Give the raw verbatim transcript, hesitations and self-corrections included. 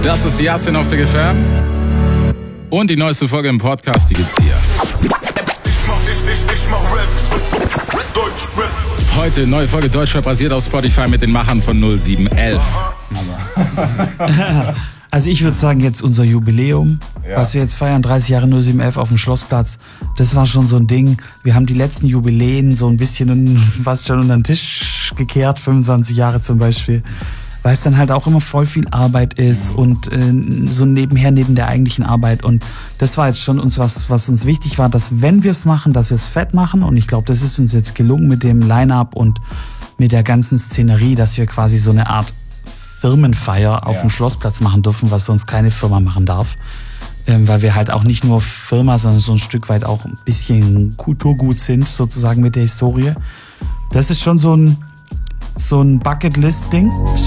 Das ist Yasin auf Big F M. Und die neueste Folge im Podcast, die gibt's hier. Ich mach, ich, ich, ich mach Rap. Deutsch Rap. Heute neue Folge Deutschrap basiert auf Spotify mit den Machern von null sieben elf. Also ich würde sagen, jetzt unser Jubiläum, Ja. was wir jetzt feiern, dreißig Jahre null sieben elf auf dem Schlossplatz, das war schon so ein Ding. Wir haben die letzten Jubiläen so ein bisschen was schon unter den Tisch gekehrt, fünfundzwanzig Jahre zum Beispiel, weil es dann halt auch immer voll viel Arbeit ist und äh, so nebenher neben der eigentlichen Arbeit. Und das war jetzt schon uns was, was uns wichtig war, dass wenn wir es machen, dass wir es fett machen. Und ich glaube, das ist uns jetzt gelungen mit dem Line-Up und mit der ganzen Szenerie, dass wir quasi so eine Art Firmenfeier auf Ja. dem Schlossplatz machen dürfen, was sonst keine Firma machen darf. Ähm, weil wir halt auch nicht nur Firma, sondern so ein Stück weit auch ein bisschen Kulturgut sind, sozusagen mit der Historie. Das ist schon so ein, so ein Bucketlist-Ding.